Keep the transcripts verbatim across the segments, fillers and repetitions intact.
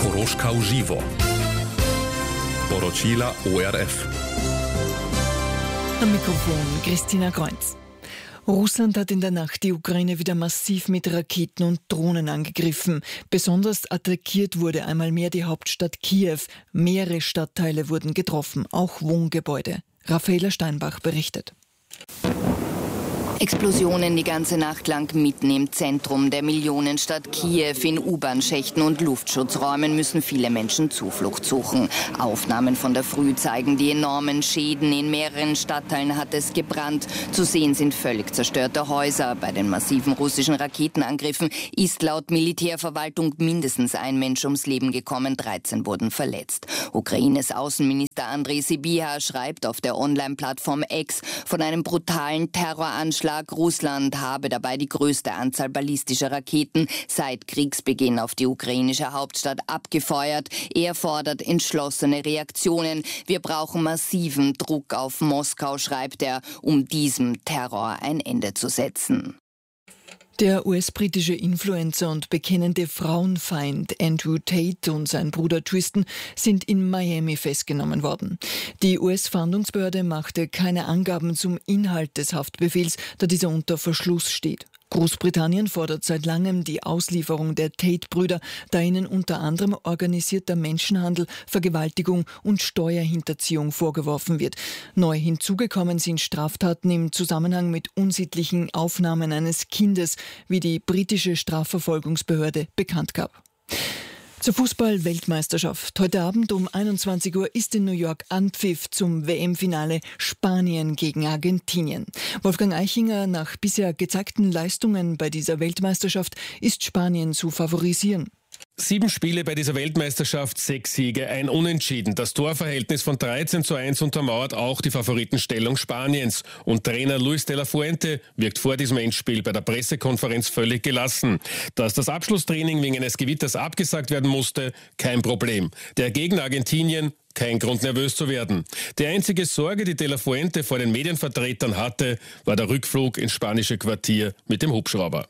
Koroška v živo. Poročila O R F. Am Mikrofon Christina Kreuz. Russland hat in der Nacht die Ukraine wieder massiv mit Raketen und Drohnen angegriffen. Besonders attackiert wurde einmal mehr die Hauptstadt Kiew. Mehrere Stadtteile wurden getroffen, auch Wohngebäude. Raffaela Steinbach berichtet. Explosionen die ganze Nacht lang mitten im Zentrum der Millionenstadt Kiew. In U-Bahn-Schächten und Luftschutzräumen müssen viele Menschen Zuflucht suchen. Aufnahmen von der Früh zeigen die enormen Schäden. In mehreren Stadtteilen hat es gebrannt. Zu sehen sind völlig zerstörte Häuser. Bei den massiven russischen Raketenangriffen ist laut Militärverwaltung mindestens ein Mensch ums Leben gekommen, dreizehn wurden verletzt. Ukraines Außenminister Andrei Sybiha schreibt auf der Online-Plattform X von einem brutalen Terroranschlag. Russland habe dabei die größte Anzahl ballistischer Raketen seit Kriegsbeginn auf die ukrainische Hauptstadt abgefeuert. Er fordert entschlossene Reaktionen. Wir brauchen massiven Druck auf Moskau, schreibt er, um diesem Terror ein Ende zu setzen. Der U S-britische Influencer und bekennende Frauenfeind Andrew Tate und sein Bruder Tristan sind in Miami festgenommen worden. Die U S-Fahndungsbehörde machte keine Angaben zum Inhalt des Haftbefehls, da dieser unter Verschluss steht. Großbritannien fordert seit langem die Auslieferung der Tate-Brüder, da ihnen unter anderem organisierter Menschenhandel, Vergewaltigung und Steuerhinterziehung vorgeworfen wird. Neu hinzugekommen sind Straftaten im Zusammenhang mit unsittlichen Aufnahmen eines Kindes, wie die britische Strafverfolgungsbehörde bekannt gab. Zur Fußball-Weltmeisterschaft. Heute Abend um einundzwanzig Uhr ist in New York Anpfiff zum W M-Finale Spanien gegen Argentinien. Wolfgang Eichinger, nach bisher gezeigten Leistungen bei dieser Weltmeisterschaft ist Spanien zu favorisieren. Sieben Spiele bei dieser Weltmeisterschaft, sechs Siege, ein Unentschieden. Das Torverhältnis von dreizehn zu eins untermauert auch die Favoritenstellung Spaniens. Und Trainer Luis de la Fuente wirkt vor diesem Endspiel bei der Pressekonferenz völlig gelassen. Dass das Abschlusstraining wegen eines Gewitters abgesagt werden musste, kein Problem. Der Gegner Argentinien, kein Grund, nervös zu werden. Die einzige Sorge, die de la Fuente vor den Medienvertretern hatte, war der Rückflug ins spanische Quartier mit dem Hubschrauber.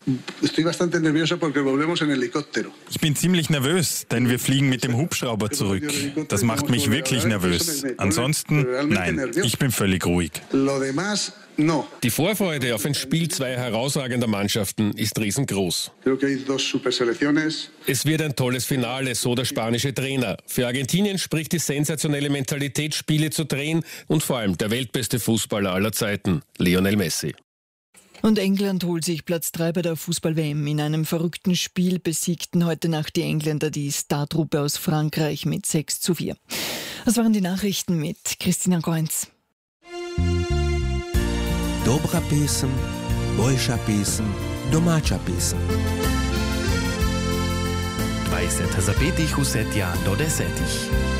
Ich bin ziemlich nervös, denn wir fliegen mit dem Hubschrauber zurück. Das macht mich wirklich nervös. Ansonsten, nein, ich bin völlig ruhig. Die Vorfreude auf ein Spiel zweier herausragender Mannschaften ist riesengroß. Es wird ein tolles Finale, so der spanische Trainer. Für Argentinien spricht die sensationelle Mentalität, Spiele zu drehen und vor allem der weltbeste Fußballer aller Zeiten, Lionel Messi. Und England holt sich Platz drei bei der Fußball-W M. In einem verrückten Spiel besiegten heute Nacht die Engländer die Startruppe aus Frankreich mit sechs zu vier. Das waren die Nachrichten mit Christina Kreuz. Dobra pesem, boljša pesem, domača pesem. dvajset zapetih vsetja do desetih.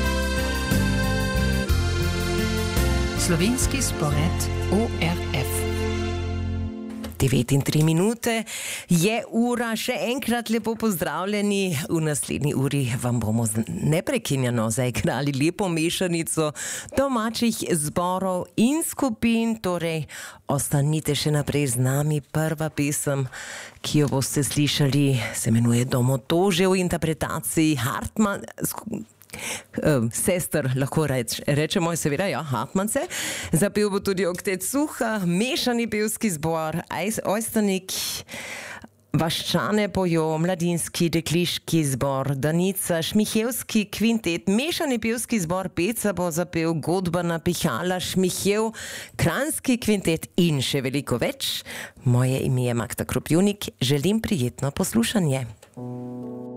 Slovenski spored O R F. devet in tri minute je ura, še enkrat lepo pozdravljeni. V naslednji uri vam bomo neprekinjeno zaigrali lepo mešanico domačih zborov in skupin, torej ostanite še naprej z nami. Prva pesem, ki jo boste slišali, se imenuje Domotožje v interpretaciji Hartmann. Uh, sester, lahko reč, rečemo, seveda, ja, Hartmannse. Zapel bo tudi Oktet Suha, mešani pevski zbor, Ojstanik, Vaščane pojo, mladinski dekliški zbor, Danica, Šmihevski kvintet, mešani pevski zbor, Peca bo zapel, Godbana, Pihala, Šmihev, Kranjski kvintet in še veliko več. Moje ime je Magda Kropjunik, želim prijetno poslušanje.